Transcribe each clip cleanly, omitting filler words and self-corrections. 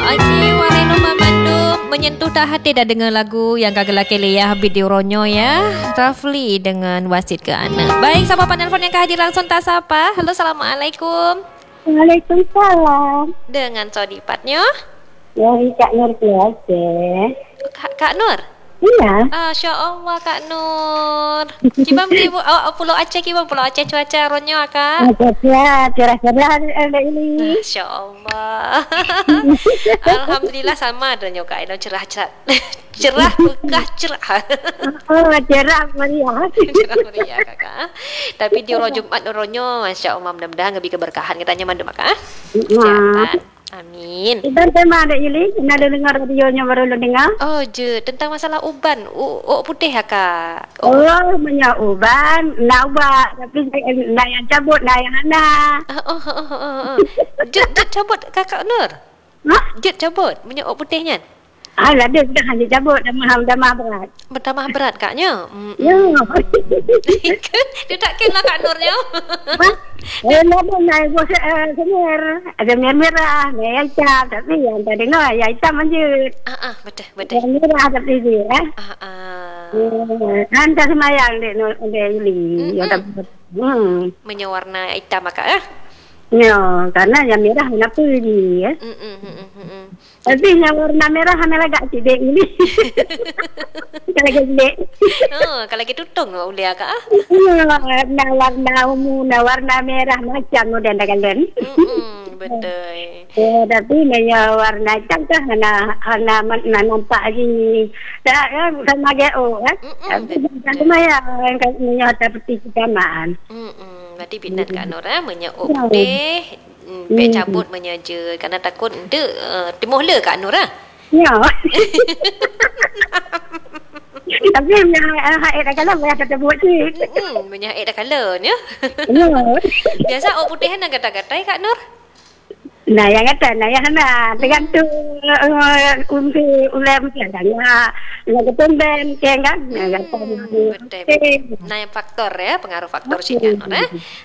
Okey, Warelo Mamandu menyentuh dah hati dah dengar lagu yang kagak Leah video ronyo ya. Rafli dengan Wasit ke anak. Baik, siapa penelpon yang hadir langsung tak sapa. Halo, Assalamualaikum. Waalaikumsalam. Dengan Sodipatnya? Ya, Kak Nur biasa. Kak Nur? Iya. Masya Allah Kak Nur. Kibang ibu Pulau Aceh, kibang Pulau Aceh cuaca ronyo Kak. Cerah-cerah ada ini. Masya Allah. Alhamdulillah sama adanya Kak Ino cerah-cerah. Cerah bekah cerah. Cerah meriah. Cerah meriah Kakak. Tapi di orang Jumat ronyo Masya Allah, mudah-mudahan lebih keberkahan kita nyaman deh Kak. Kesehatan. Amin. Dan tema ada Yuli, ada dengar radionya baru lo dengar? Oh je, tentang masalah uban, putih ya Kak. Punya uban, nak ubat, tapi nak yang cabut, nak yang anak. Jut cabut Kakak Nur. Jut cabut, punya putihnya. Alah, dia sudah hanya cabut, dah berat. Bertambah berat Kaknya. Ya. Dia tak kena Kak Nurnya. Naik semir, ada merah, merah hitam, tapi yang tak dengar, yang hitam manjut. Betul. Yang merah tapi dia, Anda semayang dek Yuli. Punya warna hitam Kak Ya, karena yang merah kenapa dia? Tapi yang warna merah hanya agak sedek ini. Kalau sedek. Kalau gitu tutung boleh Kak. Warna merah macam modern dah kalian. Betul. Tapi yang warna hitam tu hana nampak lagi. Tak sama GO kan? Cuma yang menyata peti kecaman. Berarti binat Kak Nur menyok deh. Pek cabut menyaja kerana takut timuh le Kak Nur Ya. Tapi haid dah kalah banyak kata buat sih. Banyak haid dah kalah ni. Biasa putihan nak gatai-gatai Kak Nur. Nah, yang kata, yang tergantung ulam kadangnya, yang ketumben, kan? Betul. Nah, yang faktor ya, pengaruh faktor sih Kak Nur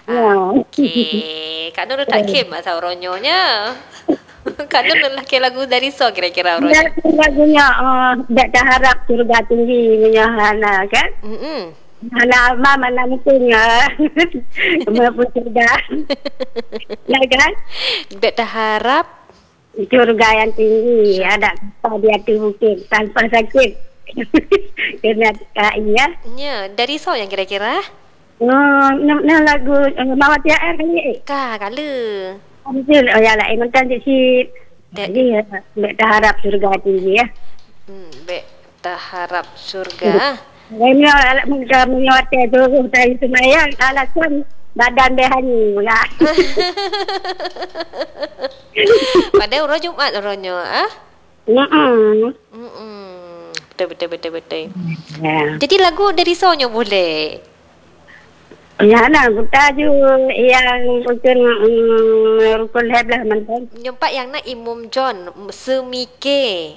Okey. Kak Nur tak kem masa ronyonya. Kak Nur lelaki lagu dari so kira-kira ronyo. Lagunya, tak harap surga tinggi punya Hana, kan? Hana mana mungkinnya Mapun surga. Ya kan? Bet harap surga yang tinggi. Ada apa di hati bukit tanpa sakit. Kena ya. Ya, dari so yang kira-kira? Lagu Mawati Air kali. Kala. Betul. Oh ya lah, mentan si. Jadi bet harap surga tinggi ya. Bet harap surga. Menyawati tu dari semayang alasan badan behani pula. Pada orang Jumat orangnya Betul. Ya. Jadi lagu dari sonyo boleh. Ya nak buta ju yang rukun heblah mantan. Nyempak yang nak Imam John semike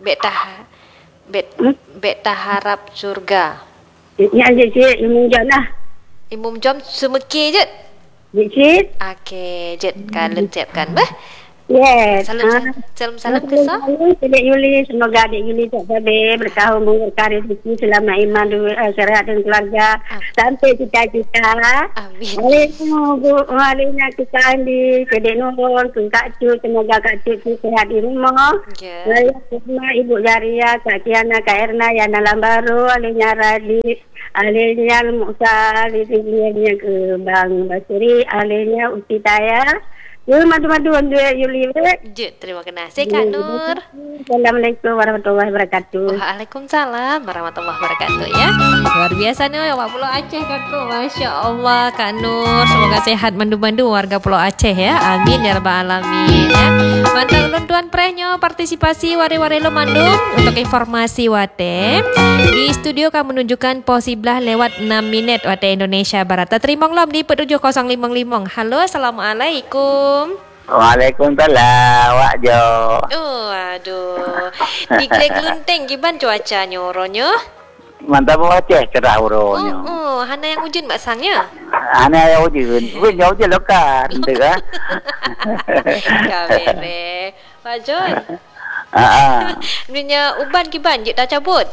Bet harap surga. Ya je Imam John lah. Imam John semeke je. Dikit. Okey, jet kalau siapkan bah. Yes. Salam kesah. Adik Yuli, semoga adik Yuli tak sampai bertahun berkarir rezeki selama iman sehat dan keluarga sampai cita-cita. Amin. Alihnya kita andi Kedek Nurul, Kak Cu, semoga Kak Cu sehat di rumah. Saya Ibu Jaria, Kak Kiana, Kak Erna, Yana Lambaru, alihnya Radit, alihnya Musa, alihnya ke Bang Basuri, alihnya Uti Taya. Madu-madu Yuli. Terima kasih Kak Nur. Assalamualaikum warahmatullahi wabarakatuh. Waalaikumsalam warahmatullahi wabarakatuh ya. Luar biasa nih awak Pulau Aceh Kakak. Masya Allah Kak Nur. Semoga sehat mandu-mandu warga Pulau Aceh ya. Amin ya rabbal alamin ya. Mantap lunduan prehnya partisipasi wari-wari lo mandum. Untuk informasi wate di studio kami menunjukkan posiblah lewat 6 menit wate Indonesia Barat. Terima lom di 7055. Halo, assalamualaikum. Waalaikumsalam, Wak Jo. Aduh. Di Gleglunting gimana cuacanya oronya? Mantap Aceh cerah uronyo. Hana yang hujan mbak sangnya? Hana yang hujan. Hujan lekat, entah kan? Kamere. Pak John. Punya uban kiban je dah cabut.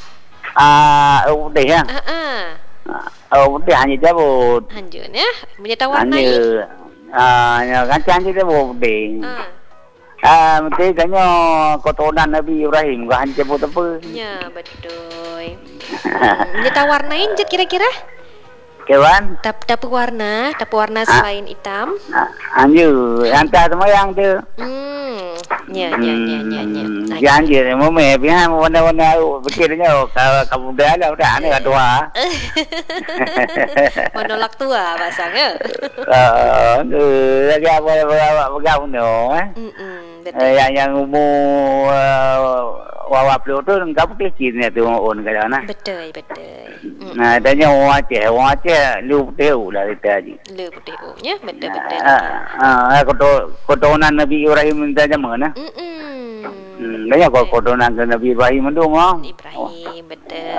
Putih ya. Putih hanya cabut. Hanjun ya. Punya tawarnai. Kancang je cabut putih. Mesti tanya kotoran Nabi Ibrahim gua hanya cabut apa. Ya, betul. Punya tawarnain je kira-kira? Kewan? Dapat warna selain hitam. Anju, hantar semua yang tu. Ya. Janji mau mepnya warna-warna pikirnya kamu dah lah udah aneh tua. Menolak tua pasangnya. Lagi apa bergaul no. Yang umur wawap tu kamu kecilnya tu on kadang-kadang. Betul. Nah, tanya orang Aceh lu tahu lah kita ni. Lu tahu nya betul. Kotoran Nabi Ibrahim tanya mana? Tanya kotoran Nabi Ibrahim tu mah. Ibrahim betul.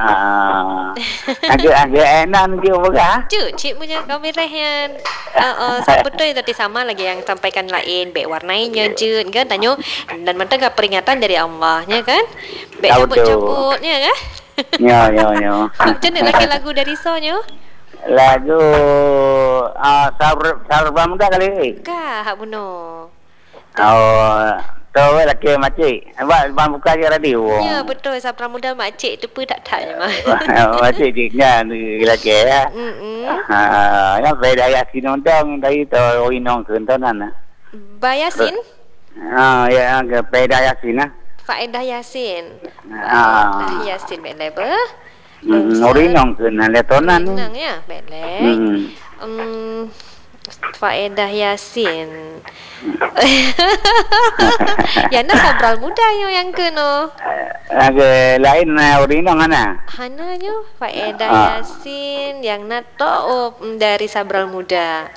Agak enak dia berah. Cik punya kameranya. Betul tadi sama lagi yang sampaikan lain, bek warnainya je kan tanya dan mentega peringatan dari Allahnya kan. Bek cabut-cabutnya kan. Ya. Macam mana lagu dari Sonyo? Lagu Sabar Muda kali. Kah hak buno. Tahu laki makcik. Abang buka je radio. Ya betul Sabar Muda makcik tu pun tak mah. Makcik dia laki ya. Yang beda Yasin undang dari tu inong kentonan. Bayasin? Ya beda Yasin ah. Faedah Yasin. Yasin baik level. Orinong kena letonan. Orinong ya, baik faedah Yasin. Ya nak Sabral Muda yang kena. Lain orinong ana. Hananya faedah Yasin yang nato dari Sabral Muda.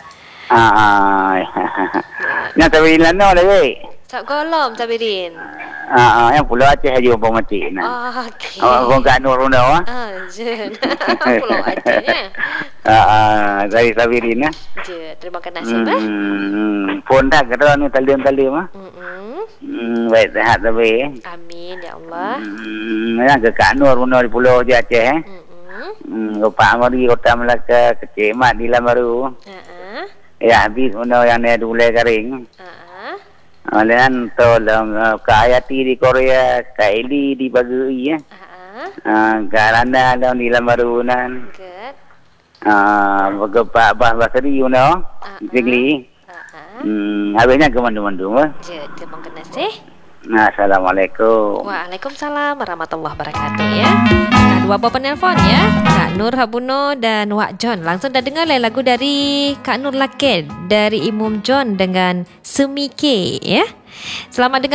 Nya tapi lano lagi. Sak golom Sabirin. Yang Pulau Aceh aja umpama mati nah. Okey. Orang kat Nur Runda je. Pulau Acehnya. Dari Sabirin nah. Je, terima kasih bah. Phone dah kata ni talim mah. Baik sehat tapi. Amin ya Allah. Yang ke kat Nur Runda di Pulau Aceh Pak mari kota Melaka kecil mat di Lamaru. Ya habis yang ni dulu kering. Dan tolong Kayati di Korea, Kaili di Bagui ya. Karana dalam di Lamarunan. Good. Begepak Bah Basri Jigli. Habisnya ke mandu-mandu mah. Terima kasih. Assalamualaikum. Waalaikumsalam warahmatullahi wabarakatuh ya. Dua penelpon ya, Kak Nur Habuno dan Wak John. Langsung dah dengar lagu dari Kak Nur Laked dari Imam John dengan Semike ya. Selamat dengar.